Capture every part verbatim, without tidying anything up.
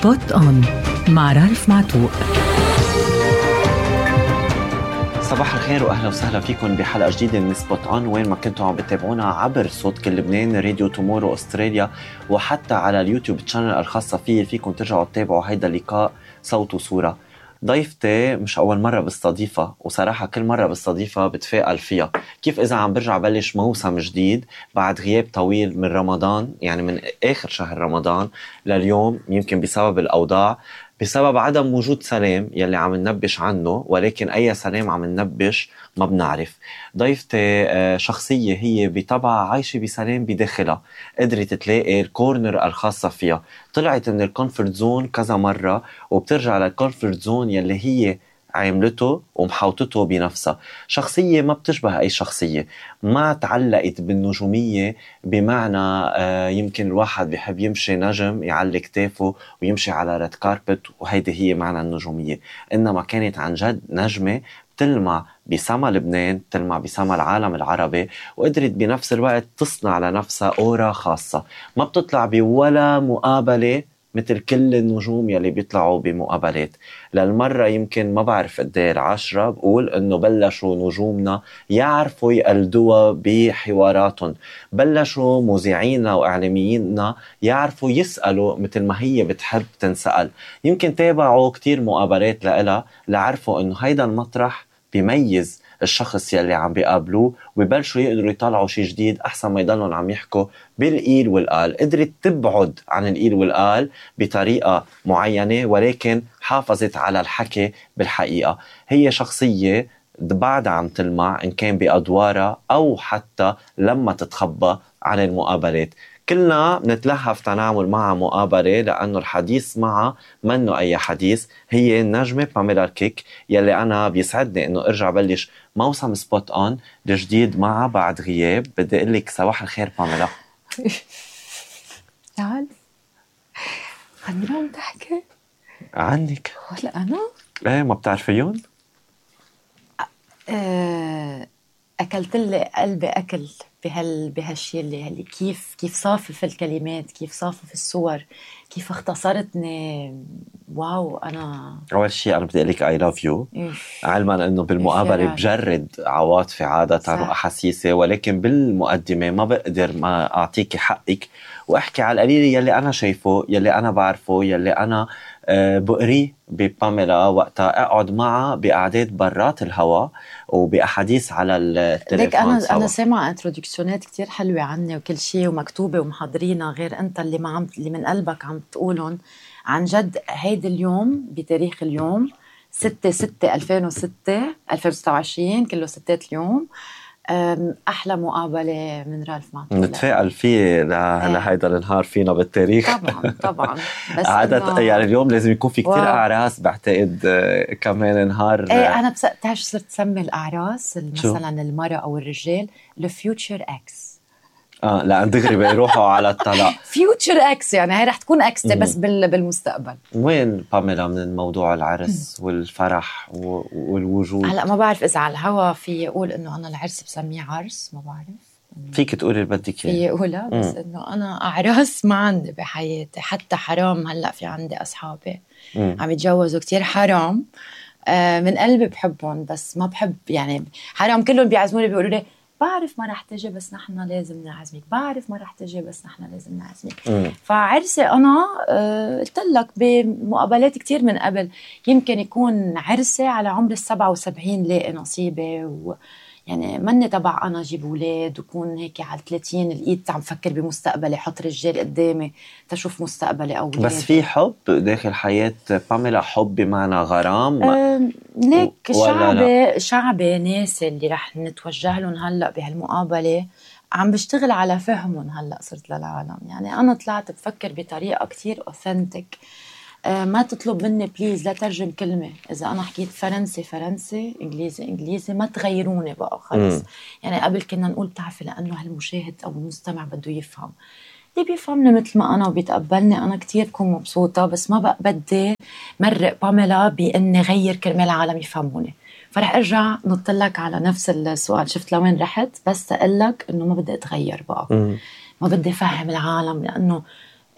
سبوت أون مع رالف معتوق. صباح الخير واهلا وسهلا فيكم بحلقه جديده من سبوت اون، وين ما كنتوا عم بتابعونا عبر صوت كل لبنان، راديو تومورو استراليا، وحتى على اليوتيوب تشانل الخاصه فيه. فيكم ترجعوا تتابعوا هيدا اللقاء صوت وصوره. ضيفتي مش اول مره بستضيفها، وصراحه كل مره بستضيفها بتفائل فيها. كيف اذا عم برجع بلش موسم جديد بعد غياب طويل من رمضان، يعني من اخر شهر رمضان لليوم، يمكن بسبب الاوضاع، بسبب عدم وجود سلام يلي عم ننبش عنه، ولكن أي سلام عم ننبش ما بنعرف. ضيفتي شخصية هي بطبع عايشة بسلام بداخلها، قدرت تلاقي الكورنر الخاصة فيها، طلعت من الكونفورت زون كذا مرة وبترجع للكونفورت زون يلي هي عاملته ومحاوطته بنفسها. شخصية ما بتشبه أي شخصية، ما تعلقت بالنجومية بمعنى آه يمكن الواحد بيحب يمشي نجم يعلي كتافه ويمشي على ريد كاربت وهيدي هي معنى النجومية، إنما كانت عن جد نجمة بتلمع بسما لبنان، بتلمع بسما العالم العربي، وقدرت بنفس الوقت تصنع لنفسها أورا خاصة. ما بتطلع بولا مقابلة مثل كل النجوم يلي بيطلعوا بمقابلات. للمرة يمكن ما بعرف قديه العشرة بقول انه بلشوا نجومنا يعرفوا يقلدوها بحواراتهم، بلشوا مذيعينا واعلاميينا يعرفوا يسألوا مثل ما هي بتحب تنسأل. يمكن تابعوا كتير مقابلات لها لعرفوا انه هيدا المطرح بيميز الشخص يلي عم بيقابلوه، ويبلشوا يقدروا يطلعوا شيء جديد أحسن ما يضلون عم يحكوا بالقيل والقال. قدرت تبعد عن القيل والقال بطريقة معينة، ولكن حافظت على الحكي بالحقيقة. هي شخصية بعد عم تلمع إن كان بأدوارها أو حتى لما تتخبى عن المقابلات. كلنا نتلهف تنعمل معها مقابلة لأنه الحديث معها منه أي حديث. هي النجمة باميلا كيك يلي أنا بيسعدني أنه أرجع بلش موسم سبوت أون الجديد معها بعد غياب. بدي أقول لك صباح الخير باميلا. تعال عن عم تحكي عنك؟ ولا أنا؟ ايه ما بتعرفيون؟ أه أكلت لي قلبي أكل بهال بهالشيء اللي اللي كيف كيف صافي في الكلمات، كيف صافي في الصور، كيف اختصرتني. واو. أنا أول شيء أنا بدي أقول لك I love you، علما أنه بالمقابلة بجرد عواطفي عادة وأحاسيسي، ولكن بالمقدمة ما بقدر ما أعطيك حقك وأحكي على القليل يلي أنا شايفه، يلي أنا بعرفه، يلي أنا بقري بباميلا وقتها أقعد معها بأعداد برات الهواء وبأحاديث على التليفون. أنا سوا. أنا سامعة انترودكشنات كتير حلوة عني وكل شيء ومكتوبة ومحضرينها، غير أنت اللي ما عم اللي من قلبك عم تقولهم. عن جد هيدا اليوم بتاريخ اليوم ستة ستة ألفين وستة ألفين وستة وعشرين، كله ستات اليوم. أحلى مقابلة من رالف معتوق نتفائل فيه لهيدا النهار فينا بالتاريخ. طبعا طبعا. بس عادة يعني اليوم لازم يكون في كتير أعراس بعتقد كمان نهار. ايه أنا بس تعرف صرت سمي الأعراس مثلا المرأة أو الرجال الفيوتشر اكس. اه لا دغري بيروحوا على الطلاق. فيوتشر اكس يعني هي رح تكون اكس بس بالمستقبل. وين باميلا من موضوع العرس والفرح والوجود؟ هلا ما بعرف اذا على الهوا في اقول انه انا العرس بسميه عرس، ما بعرف. فيك تقولي اللي بدك اياه. في اقولها بس انه انا اعراس ما عندي بحياتي، حتى حرام. هلا في عندي اصحابي عم يتجوزوا كتير حرام، آه من قلبي بحبهم بس ما بحب يعني حرام. كلهم بيعزموني بيقولوا لي بعرف ما رح تجي بس نحن لازم نعزمك، بعرف ما رح تجي بس نحن لازم نعزمك. فعرسي أنا آه قلت لك بمقابلات كتير من قبل، يمكن يكون عرسي على عمر السبعة وسبعين لاقي نصيبي، ويعني مني تبع أنا جيب أولاد وكون هيك على ثلاثين الإيد عم فكر بمستقبلي، حط رجال قدامي تشوف مستقبلي أو بس في حب داخل حياة باميلا، حب بمعنى غرام؟ أه ليك شعبي شعبي ناس اللي رح نتوجه لهم هلأ بهالمقابلة عم بشتغل على فهمهم. هلأ صرت للعالم يعني أنا طلعت بفكر بطريقة كتير أوثنتك. أه ما تطلب مني بليز لا ترجم كلمة، إذا أنا حكيت فرنسي فرنسي، إنجليزي إنجليزي، ما تغيروني بقى خلص. يعني قبل كنا نقول بتعرفي لأنه هالمشاهد أو المستمع بده يفهم، اللي بيفهمني مثل ما أنا وبيتقبلني أنا كتير بكون مبسوطة، بس ما بقى بدي مرق باميلا بأني غير كرمال العالم يفهموني. فرح أرجع نطلق على نفس السؤال، شفت لوين رحت؟ بس أقلك إنه ما بدي أتغير بقى. م. ما بدي أفهم العالم، لأنه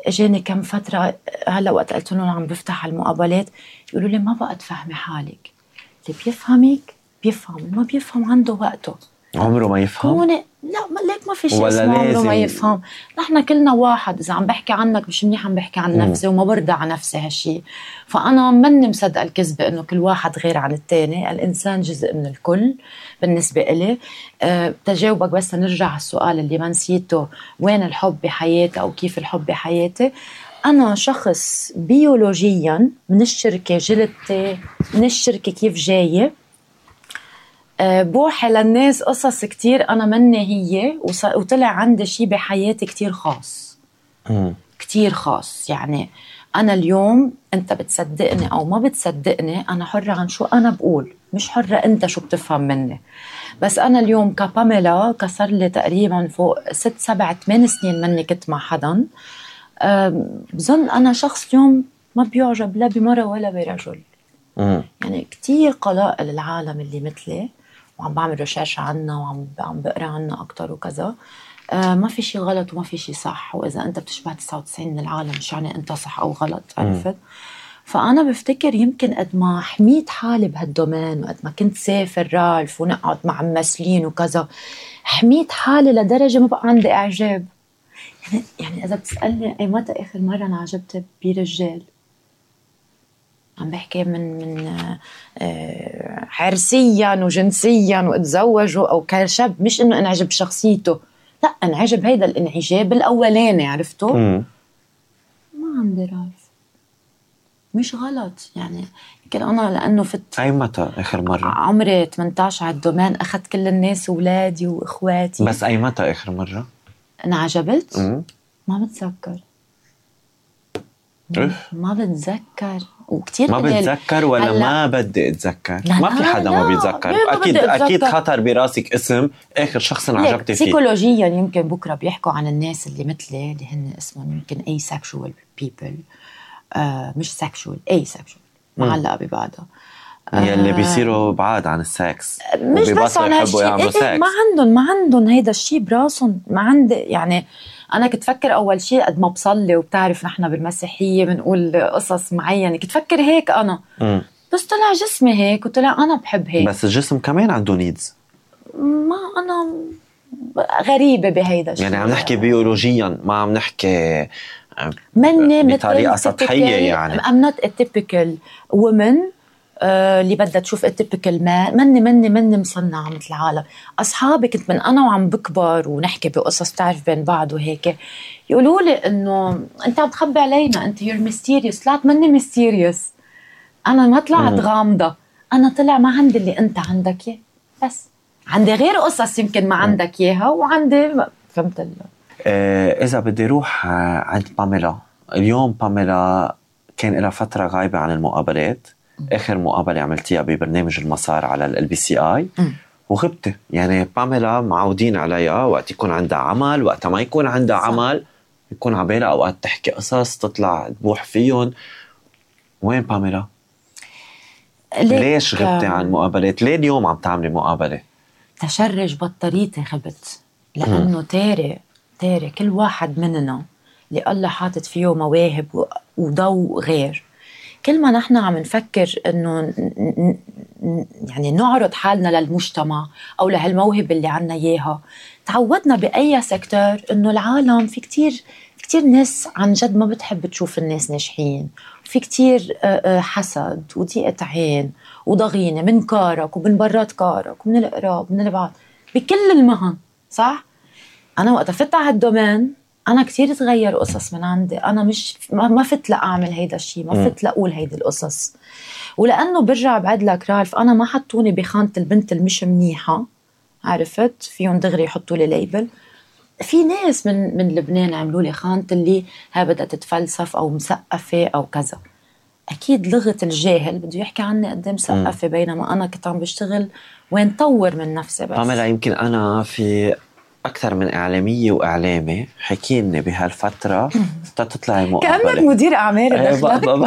اجاني كم فتره هلا وقت قلت لهم عم بفتح على المقابلات يقولوا لي ما بقى تفهمي حالك، اللي بيفهمك بيفهم، اللي ما بيفهم عنده وقته. عمره ما يفهم؟ كوني لا ما ليك ما في شيء اسمه عمره ما يفهم. نحن كلنا واحد، اذا عم بحكي عنك مش منيح عم بحكي عن نفسي وما برضى عن نفسي هالشيء. فانا مني مصدقه الكذبه انه كل واحد غير عن الثاني، الانسان جزء من الكل بالنسبه إلي. أه تجاوبك بس نرجع على السؤال اللي ما نسيته، وين الحب بحياتي او كيف الحب بحياتي. انا شخص بيولوجيا من الشركه، جلدتي من الشركه كيف جايه، بوحي للناس قصص كتير أنا مني هي، وطلع عندي شي بحياتي كتير خاص. م. كتير خاص. يعني أنا اليوم أنت بتصدقني أو ما بتصدقني، أنا حرة عن شو أنا بقول، مش حرة أنت شو بتفهم مني. بس أنا اليوم كباميلا كسر لي تقريبا فوق ست سبع ثمان سنين مني كنت مع حدا. بظن أنا شخص اليوم ما بيعجب لا بمرة ولا برجل. م. يعني كتير قلائل العالم اللي مثلي، وعم بعمل ريسيرش عنها وعم عم بقرا عنها اكثر وكذا. آه ما في شيء غلط وما في شيء صح، واذا انت بتشبه تسعة وتسعين من العالم مش يعني انت صح او غلط، عرفت؟ فانا بفتكر يمكن قد ما حميت حالي بهالدومين، وقد ما كنت سافر رالف ونقعد مع ممثلين وكذا، حميت حالي لدرجه ما بقى عندي اعجاب. يعني يعني اذا بتسالني اي متى اخر مره انا عجبت برجال، عم بحكي من من عرسيا وجنسيا واتزوجوا او كشاب، مش انه انعجب بشخصيته، لا انعجب هيدا الانعجاب الاولاني، عرفته؟ مم. ما عندي رالف، مش غلط يعني. يمكن انا لانه فت اي متى اخر مره؟ عمري ثمانية عشر على الدومين، اخذت كل الناس اولادي واخواتي. بس اي متى اخر مره انعجبت؟ مم. ما بتذكر. إيه؟ ما بتذكر. وكتير ما بتذكر ولا هلا... ما بدي اتذكر؟ ما في حدا ما بيتذكر. اكيد اكيد خطر براسك اسم اخر شخص انعجبتي فيه. سيكولوجيا يمكن بكره بيحكوا عن الناس اللي مثلي اللي هن اسمهم يمكن اي سكشوال بيبل، آه مش سكشوال، اي سكشوال معلقه ببعضها، يلي بيصيروا بعاد عن السكس، مش بس عن هالشيء. إيه ما عندهم ما عندهم هيدا الشيء براسهم. ما عندي يعني. أنا كنت فكر أول شيء قد ما بصلي، وبتعرف نحن بالمسيحية بنقول قصص معينة، كنت فكر هيك أنا. م. بس طلع جسمي هيك، وطلع أنا بحب هيك. بس الجسم كمان عنده نيدز. ما أنا غريبة بهيدا الشيء. يعني عم نحكي بيولوجيا، ما عم نحكي مني بطريقة سطحية. يعني I'm not a typical woman آه اللي بدها تشوف التيبيكال ما مني مني مني مصنعة مثل العالم. أصحابي كنت من أنا وعم بكبر ونحكي بقصص تعرف بين بعض وهيك، يقولوا لي إنه أنت عم تخبي علينا، أنت you're mysterious. طلعت مني mysterious. أنا ما طلعت م. غامضة. أنا طلع ما عندي اللي أنت عندك إياه، بس عندي غير قصص يمكن ما عندك إياها، وعندي فهمت الله. آه إذا بدي روح عند باميلا اليوم، باميلا كان لها فترة غايبة عن المقابلات. آخر مقابلة عملتيها ببرنامج المسار على ال بي سي آي وغبتي. يعني باميلا معودين عليها وقت يكون عندها عمل، وقت ما يكون عندها صح. عمل يكون عبالها أوقات تحكي قصص تطلع تبوح فيهم. وين باميلا؟ ليش غبتي عن المقابلات؟ ليه اليوم عم تعملي مقابلة؟ تشرج بطاريتي غبت، لأنه تاري تاري كل واحد مننا اللي الله حاطط فيه مواهب وضوء غير. كل ما نحن عم نفكر انه يعني نعرض حالنا للمجتمع او لهالموهبه اللي عنا اياها، تعودنا باي سيكتور انه العالم في كتير كتير ناس عن جد ما بتحب تشوف الناس ناجحين، في كتير حسد وضيقة عين وضغينه من كارك ومن برات كارك ومن القراب ومن البعض بكل المهن. صح؟ انا وقت فت على هالدومين أنا كتير تغير قصص من عندي. أنا مش ما فت لأعمل هيدا الشيء، ما فت لأقول هيدا القصص. ولأنه برجع بعد لك رالف، أنا ما حطوني بخانة البنت المش منيحة، عرفت؟ فيهم دغري يحطوا لي ليبل. في ناس من من لبنان عملوا لي خانة اللي ها بدها تتفلسف أو مسقفة أو كذا. أكيد لغة الجاهل بده يحكي عني قد مسقفة، بينما أنا كنت عم بشتغل وين طور من نفسي. بس باميلا يمكن أنا في أكثر من إعلامية وإعلامي حكيني بهالفترة تطلعي مقابلة. كأنك مدير أعمال.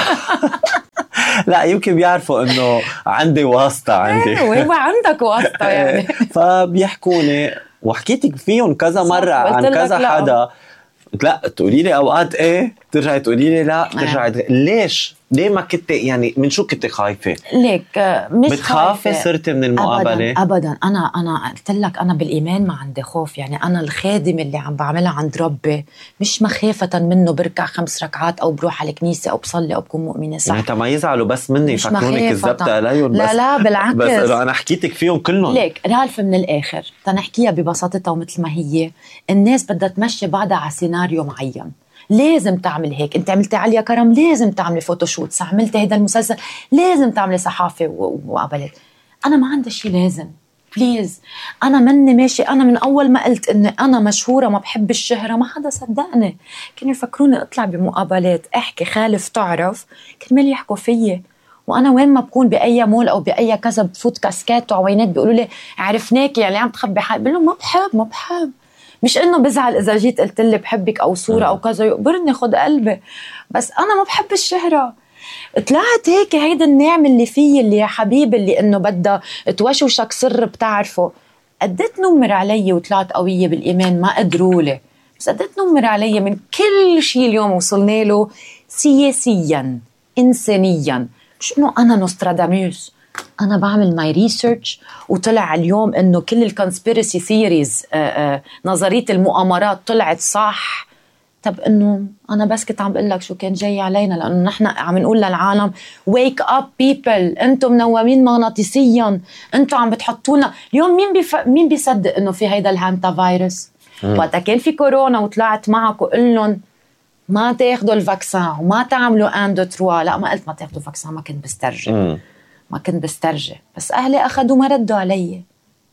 لا يمكن بيعرفوا إنه عندي واسطة عندي. وين عندك واسطة يعني. فبيحكوني وحكيتك فيهم كذا مرة عن كذا حدا لا تقولي لي اوقات ايه ترجعي تقولي لي لا ترجعي تغ... ليش ليه ما كنت يعني من شو كنت خايفه؟ ليك مش بتخافي صرتي من المقابله؟ ابدا ابدا انا انا قلت لك انا بالايمان ما عندي خوف. يعني انا الخادم اللي عم بعملها عند ربي مش مخافه منه بركع خمس ركعات او بروح على الكنيسه او بصلي او بكون مؤمنه صح. يعني ما يزعلوا بس مني يفكروني كذبت عليهم. لا لا بالعكس بس انا حكيتك فيهم كلهم. ليك رالف من الاخر تنحكيها ببساطتها ومثل ما هي. الناس بدها تمشي بعدها على سيناريو معين. لازم تعمل هيك. انت عملتي عليا كرم لازم تعملي فوتوشوت. عملتي هيدا المسلسل لازم تعملي صحافه ومقابلات. انا ما عندي شيء لازم بليز. انا مني ماشي. انا من اول ما قلت اني انا مشهوره ما بحب الشهره ما حدا صدقني. كانوا يفكروني اطلع بمقابلات احكي خالف تعرف كرمال يحكوا فيي. وانا وين ما بكون باي مول او باي كذا بفوت كاسكات وعوينات بيقولوا لي عرفناك يعني عم تخبي حالك. بقول لهم ما بحب ما بحب. مش انه بزعل اذا جيت قلت لي بحبك او صوره او كذا يقبرني خد قلبي. بس انا ما بحب الشهره. طلعت هيك هيدا النعم اللي فيي اللي يا حبيبي اللي انه بدها توشوشك سر بتعرفه. قديت نمر علي وطلعت قويه بالايمان ما قدروا لي. بس قديت نمر علي من كل شيء اليوم وصلنا له سياسيا انسانيا. مش انه انا نوستراداموس. أنا بعمل ماي ريسيرش وطلع اليوم إنه كل الكونسبيرسي ثيوريز نظرية المؤامرات طلعت صح. طب إنه أنا بس كنت عم بقول لك شو كان جاي علينا لأنه نحن عم نقول للعالم wake up people أنتم منومين مغناطيسيا. أنتم عم بتحطونا اليوم. مين بيف... مين بيصدق إنه في هيدا الهانتا فيروس؟ وقتا كان في كورونا وطلعت معك وقل لهم ما تاخدوا الفاكسان وما تعملوا ان دو تروا. لا ما قلت ما تاخدوا فاكسان ما كنت بسترجع. ما كنت بسترجع بس أهلي أخذوا ما ردوا علي.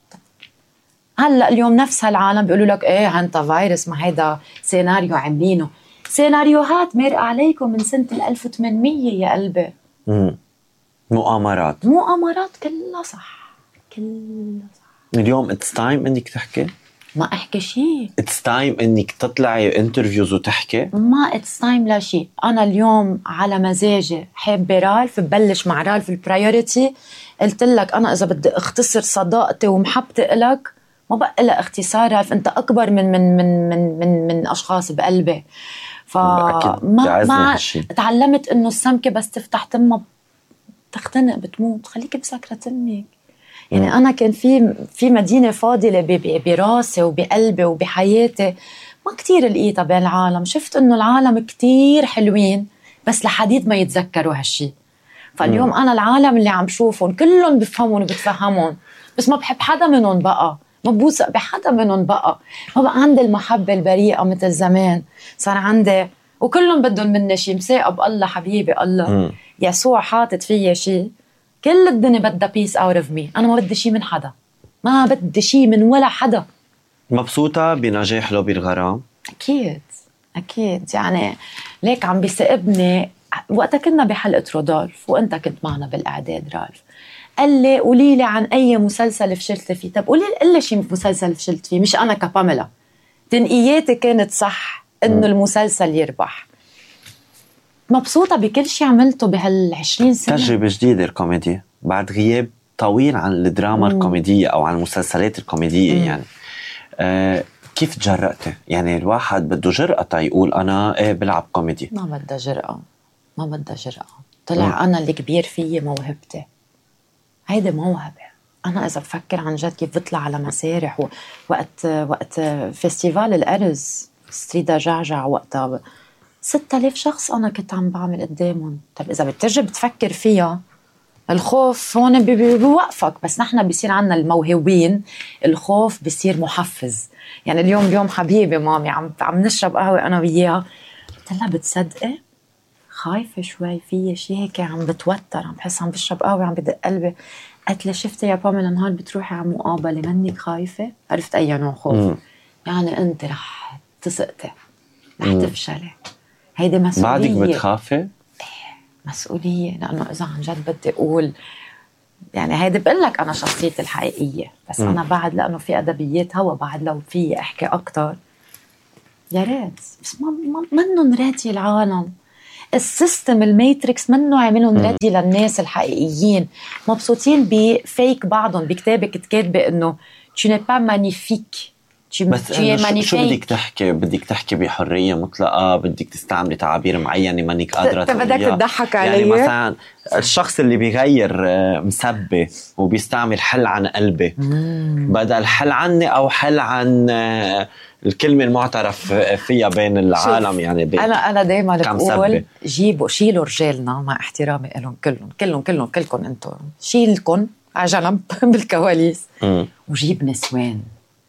هلأ اليوم نفس هالعالم بيقولوا لك إيه هانتا فيروس ما هيدا سيناريو عاملينه. سيناريوهات مرق عليكم من سنة الألف وثمانمية يا قلبي. مم. مؤامرات مؤامرات كلها صح كلها صح. اليوم it's time إنك تحكي ما أحكي شيء. it's time إنك تطلعي انترفيوز وتحكي. ما it's time لا شيء. أنا اليوم على مزاجي حابة رالف ببلش مع رالف البرايوريتي. قلت لك أنا إذا بدي اختصر صداقتي ومحبتي إلك ما بقى لها اختصار رالف. أنت أكبر من من من من من, من أشخاص بقلبي. فما ما تعلمت إنه السمكة بس تفتح تمها بتختنق بتموت. خليك بسكرة تمك. يعني أنا كان في في مدينة فاضلة براسي وبقلبي وبحياتي ما كتير لقيتها بين العالم. شفت إنه العالم كتير حلوين بس لحديد ما يتذكروا هالشي. فاليوم أنا العالم اللي عم شوفهم كلهم بفهمون وبتفهمون بس ما بحب حدا منهم بقى. ما بوثق بحدا منهم بقى. ما بقى عندي المحبة البريئة مثل زمان. صار عندي وكلهم بدهم مني شي. مساقب الله حبيبي الله. م. يسوع حاطط فيا شي. كل الدنيا بدها بيس اوت اوف مي. انا ما بدي شيء من حدا. ما بدي شيء من ولا حدا. مبسوطه بنجاح لوبي الغرام؟ اكيد اكيد. يعني ليك عم بيسقبني وقتها كنا بحلقه رودولف وانت كنت معنا بالاعداد رالف. قال لي قولي لي عن اي مسلسل فشلت فيه. طب قولي لي قل شيء مسلسل فشلت فيه. مش انا كباميلا تنقياتي كانت صح انه المسلسل يربح. مبسوطة بكل شيء عملته بهالعشرين سنة. تجربة جديدة الكوميديا بعد غياب طويل عن الدراما مم. الكوميدية أو عن المسلسلات الكوميدية. مم. يعني آه كيف تجرأتي؟ يعني الواحد بده جرأة يقول أنا إيه بلعب كوميدي. ما بدها جرأة ما بدها جرأة. طلع مم. أنا اللي كبير فيي موهبتي. هيدا موهبة. أنا إذا بفكر عن جد كيف بطلع على مسارح وقت وقت فيستيفال الأرز ستريدا جعجع وقتها ستة آلاف شخص أنا كنت عم بعمل قدامهم. طب إذا بترجع بتفكر فيها الخوف هون بيوقفك. بس نحن بيصير عنا الموهوبين الخوف بيصير محفز. يعني اليوم اليوم حبيبي مامي عم عم نشرب قهوة أنا وياها قلت لها بتصدقي خايفة شوي فيي شي هيك عم بتوتر عم بحس عم بشرب قهوة عم بدق قلبي. قلت لها شفتي يا باميلا نهار بتروحي على مقابلة منك خايفة؟ عرفت أي نوع خوف. مم. يعني أنت رح تسقطي رح تفشلي. هيدي مسؤولية. بعدك بتخافي؟ ايه مسؤولية. لأنه إذا عن جد بدي أقول يعني هيدي بقول لك أنا شخصيتي الحقيقية بس م. أنا بعد لأنه في أدبيات هوا بعد لو في أحكي أكتر يا ريت بس ما منهم رادي العالم. السيستم الماتريكس منه عملهم رادي للناس الحقيقيين. مبسوطين بفيك بعضهم. بكتابك كاتبة إنه tu n'es pas magnifique بس شو, شو بدك تحكي؟ بدك تحكي بحرية مطلقة؟ بدك تستعملي تعابير معينة مانك قادرة تقوليها؟ بدك تضحك علي؟ يعني مثلا الشخص اللي بيغير مسبة وبيستعمل حل عن قلبي بدل حل عني أو حل عن الكلمة المعترف فيها بين العالم. يعني أنا أنا دايما بقول جيبوا شيلوا رجالنا مع احترامي لهم كلهم كلهم كلهم كلكم أنتم، شيلكم على جنب بالكواليس وجيب نسوان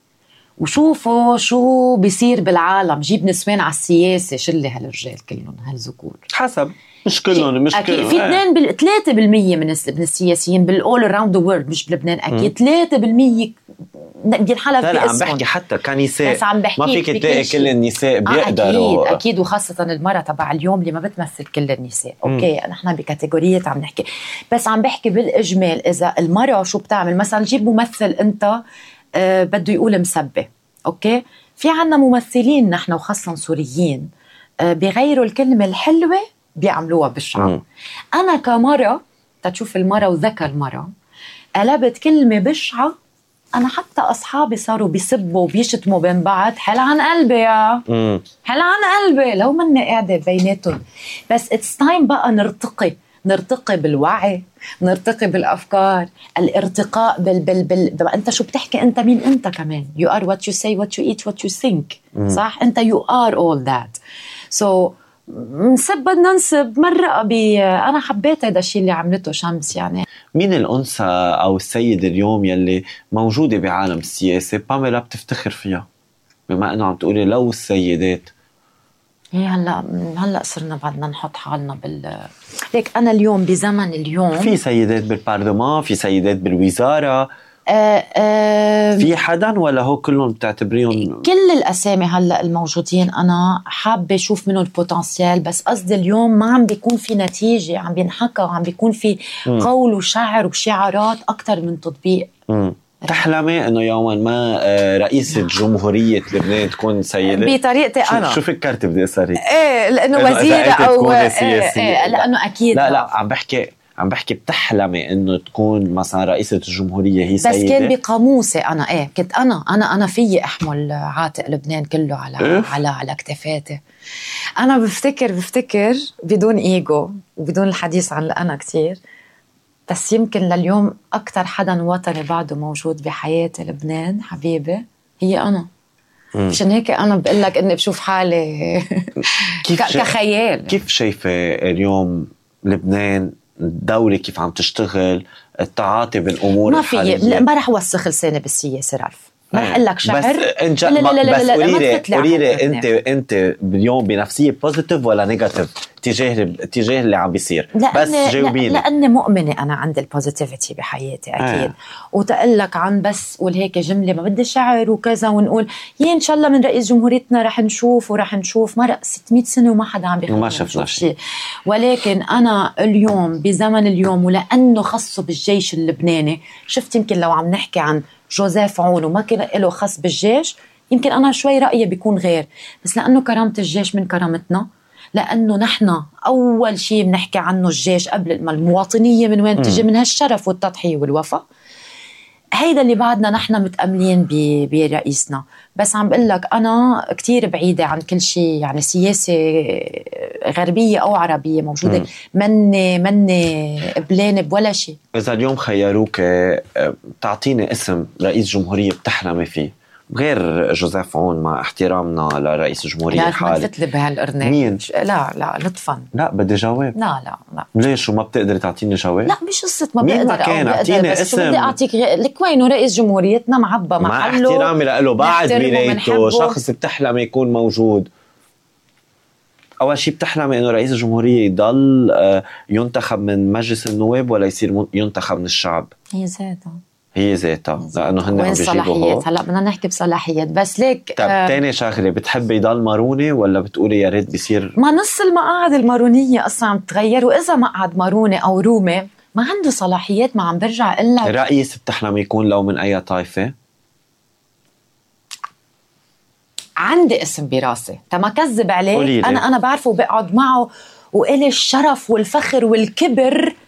وشوفوا شو بيصير بالعالم. جيب نسوان على السياسة، شلي هالرجال كلهم هالذكور حسب، مش كلهم مش كلهم. في اثنين بال... ثلاثة بالمية من من السياسيين بالall around the world مش بلبنان أكيد ثلاثة بالمية بينحلف باسمهم. لا عم بحكي حتى كنساء، ما فيك تلاقي كل النساء بيقدروا. أكيد أكيد، وخاصة المرأة تبع اليوم اللي ما بتمثل كل النساء. أوكي نحن بكاتيجوريات عم نحكي، بس عم بحكي بالإجمال. إذا المرأة شو بتعمل، مثلا جيب ممثل أنت أه بده يقول مسبة، أوكي في عنا ممثلين نحن وخاصة سوريين أه بيغيروا الكلمة الحلوة بيعملوها بشعة. أنا كمرة تتشوف المرة وذكى المرة قلبت كلمة بشعة، أنا حتى أصحابي صاروا بيسبوا وبيشتموا بين بعض. حل عن قلبي يا حل عن قلبي لو مني قاعدة بيناتهم. بس it's time بقى نرتقي نرتقي بالوعي، نرتقي بالأفكار، الارتقاء بال بال بال بقى أنت شو بتحكي، أنت مين أنت كمان. you are what you say what you eat what you think. صح أنت you are all that. so نسب بدنا نسب مرة بي. أنا حبيت هذا الشيء اللي عملته شمس. يعني مين الأنثى أو السيد اليوم يلي موجودة بعالم السياسة باميلا بتفتخر فيها، بما أنه عم تقولي لو السيدات؟ إيه هلا هلا صرنا بعدنا نحط حالنا بال ليك. أنا اليوم بزمن اليوم في سيدات بالبرلمان، في سيدات بالوزارة، أه أه في حدا ولا هو كلهم بتعتبريهم؟ كل الأسامي هلأ الموجودين أنا حابة أشوف منه البوتنسيال، بس قصد اليوم ما عم بيكون في نتيجة عم بينحكى وعم بيكون في م. قول وشعر وشعارات أكتر من تطبيق. م. تحلمي انه يوما ما رئيسة جمهورية لبنان تكون سيدة بطريقتي انا؟ شو فكرتي بدي اصير؟ ايه لانه وزيرة او ايه, إيه لانه اكيد لا لا عم بحكي عم بحكي بتحلمي انه تكون مثلا رئيسة الجمهورية هي سيدة؟ بس كان بقاموسي انا ايه كنت انا انا انا فيي احمل عاتق لبنان كله على إيه؟ على على كتفاتي. انا بفتكر بفتكر بدون ايجو وبدون الحديث عن انا كتير، بس يمكن لليوم أكتر حدا وطني بعده موجود بحياتي لبنان حبيبي هي أنا. مشان هيك أنا بقولك إني بشوف حالي كيف كخيال. كيف شايفة اليوم لبنان الدولة كيف عم تشتغل، التعاطي بالأمور الحالية؟ ما في ما رح وسخ لساني بالسياسة رالف، ما رح أقول لك شعر. بس انت لا لا لا لا لا بس قوليلي انت انت اليوم بنفسيه بوزيتيف ولا نيجاتيف تجاه تجاه اللي عم بيصير؟ بس جاوبيني. لاني مؤمنه انا عندي البوزيتيفيتي بحياتي اكيد. آه. وتقول لك عن بس قول هيك جمله ما بدي شعر وكذا ونقول يا ان شاء الله من رئيس جمهوريتنا رح نشوف ورح نشوف. مرق ستمية سنه وما حدا عم بيخلينا نشوف شيء. ولكن انا اليوم بزمن اليوم ولانه خصه بالجيش اللبناني، شفت يمكن لو عم نحكي عن جوزيف عون وما كان له خص بالجيش يمكن أنا شوي رأيي بيكون غير، بس لأنه كرامة الجيش من كرامتنا، لأنه نحن أول شيء بنحكي عنه الجيش قبل ما المواطنية من وين تجي، من هالشرف والتضحية والوفاء. هيدا اللي بعدنا نحن متأملين برئيسنا. بس عم بقول لك أنا كتير بعيدة عن كل شيء يعني سياسة غربية أو عربية موجودة، مني مني قبلان بولا شيء. إذا اليوم خيروك تعطيني اسم رئيس جمهورية بتحلمي فيه غير جوزيف عون مع احترامنا لرئيس الجمهورية الحالي؟ لا تفتلي بهالقرنة. مين؟ لا لا لطفا لا بدي جواب. لا لا لا ليش وما بتقدري تعطيني جواب؟ لا مش قصة ما بقدر أو بقدر، بس شو بدي أعطيك لك وينه رئيس جمهوريتنا معبى محله مع احترامي له بعد ولايته شخص بتحلمي يكون موجود. أول شيء بتحلمي إنه رئيس الجمهورية يضل ينتخب من مجلس النواب ولا يصير ينتخب من الشعب؟ هي ذاتها هي ذاتها لأنه هن عم بيجيبوا. هلا بدنا نحكي بصلاحيات بس ليك. طب آه تاني شغلة، بتحبي يضل ماروني ولا بتقولي يا ريت بيصير؟ ما نص المقاعد المارونية أصلا عم تغير، وإذا مقعد ماروني أو رومي ما عنده صلاحيات. ما عم برجع إلا رئيس بتحلمي يكون لو من أي طائفة؟ عندي اسم براسي تما كذب عليه. قوليلي. أنا أنا بعرفه وبقعد معه وإلي الشرف والفخر والكبر